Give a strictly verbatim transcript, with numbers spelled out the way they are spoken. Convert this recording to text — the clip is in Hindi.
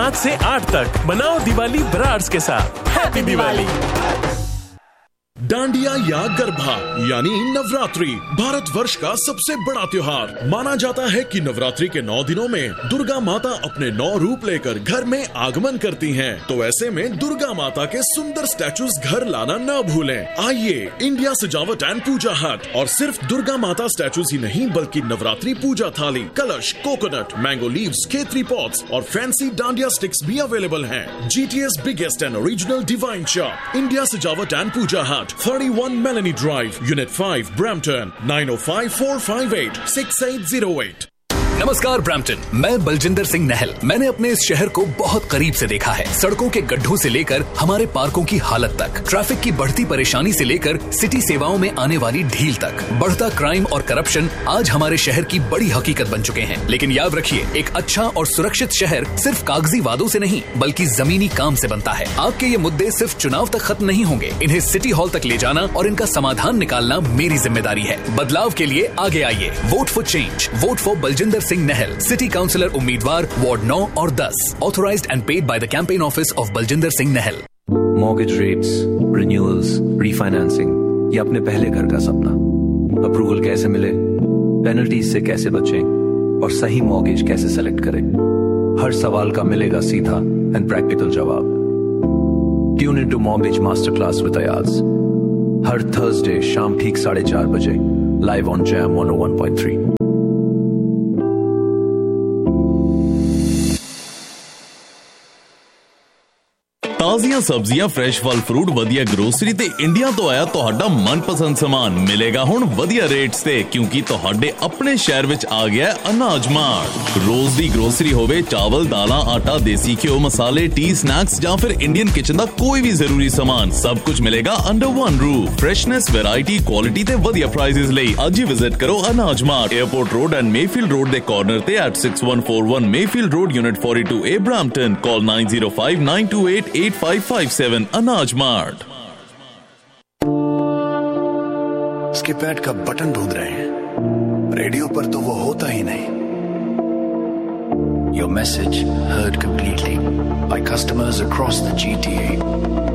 पाँच से आठ तक मनाओ दिवाली ब्रार्स के साथ। हैप्पी दिवाली। डांडिया या गरबा यानी नवरात्रि भारत वर्ष का सबसे बड़ा त्योहार माना जाता है कि नवरात्रि के नौ दिनों में दुर्गा माता अपने नौ रूप लेकर घर में आगमन करती हैं। तो ऐसे में दुर्गा माता के सुंदर स्टैचूज घर लाना न भूलें। आइए इंडिया सजावट एंड पूजा हट और सिर्फ दुर्गा माता स्टैचूज ही नहीं बल्कि नवरात्रि पूजा थाली, कलश, coconut, mango leaves, Khetri pots और फैंसी डांडिया स्टिक्स भी अवेलेबल हैं। GTS biggest and original divine shop India सजावट एंड पूजा हट, thirty-one Melanie Drive, Unit five, Brampton, nine oh five, four five eight, six eight oh eight। नमस्कार ब्रैम्पटन, मैं बलजिंदर सिंह नहल। मैंने अपने इस शहर को बहुत करीब से देखा है। सड़कों के गड्ढों से लेकर हमारे पार्कों की हालत तक, ट्रैफिक की बढ़ती परेशानी से लेकर सिटी सेवाओं में आने वाली ढील तक, बढ़ता क्राइम और करप्शन आज हमारे शहर की बड़ी हकीकत बन चुके हैं। लेकिन याद रखिए, एक अच्छा और सुरक्षित शहर सिर्फ कागजी वादों से नहीं बल्कि जमीनी काम से बनता है। आपके ये मुद्दे सिर्फ चुनाव तक खत्म नहीं होंगे, इन्हें सिटी हॉल तक ले जाना और इनका समाधान निकालना मेरी जिम्मेदारी है। बदलाव के लिए आगे आइए, vote for change, vote for Baljinder Singh नहल, city councillor उम्मीदवार वार्ड नौ और दस, authorised and paid by the campaign office of Baljinder Singh नहल। Mortgage rates, renewals, refinancing, ये अपने पहले घर का सपना। अप्रूवल कैसे मिले, पेनल्टीज से कैसे बचें और सही मॉर्गेज कैसे सेलेक्ट करें, हर सवाल का मिलेगा सीधा एंड प्रैक्टिकल जवाब। Tune in to mortgage master class with Ayaz, her Thursday शाम ठीक साढ़े चार बजे, live on jam one O one point three. ਤਾਜ਼ੀਆਂ ਸਬਜ਼ੀਆਂ, ਫਰੈਸ਼ ਫਲ ਫਰੂਟ, ਵਧੀਆ ਗਰੋਸਰੀ ਤੇ ਇੰਡੀਆ ਤੋਂ ਆਇਆ ਤੁਹਾਡਾ ਮਨਪਸੰਦ ਸਾਮਾਨ ਮਿਲੇਗਾ ਹੁਣ ਵਧੀਆ ਰੇਟਸ ਤੇ, ਕਿਉਂਕਿ ਤੁਹਾਡੇ ਆਪਣੇ ਸ਼ਹਿਰ ਵਿੱਚ ਆ ਗਿਆ ਅਨਾਜ ਮਾਰਟ। ਰੋਜ਼ ਦੀ ਗਰੋਸਰੀ ਹੋਵੇ, ਚਾਵਲ, ਦਾਲਾਂ, ਆਟਾ, ਦੇਸੀ ਘਿਓ, ਮਸਾਲੇ, ਟੀ, ਸਨੈਕਸ ਜਾਂ ਫਿਰ ਇੰਡੀਅਨ ਕਿਚਨ ਦਾ ਕੋਈ ਵੀ ਜ਼ਰੂਰੀ ਸਾਮਾਨ, ਸਭ ਕੁਝ ਮਿਲੇਗਾ under one roof. Freshness, variety, quality ਤੇ ਵਧੀਆ ਪ੍ਰਾਈਸਿਸ ਲਈ ਅੱਜ ਹੀ ਵਿਜ਼ਿਟ ਕਰੋ ਅਨਾਜ mart, airport road and Mayfield road ਦੇ ਕਾਰਨਰ ਤੇ at six one four one Mayfield road, unit forty-two A, Brampton. Call nine zero five nine two eight eight five five seven। अनाज मार्ट। स्किप ऐड का बटन ढूंढ रहे हैं, रेडियो पर तो वो होता ही नहीं। Your message heard completely by customers across the G T A.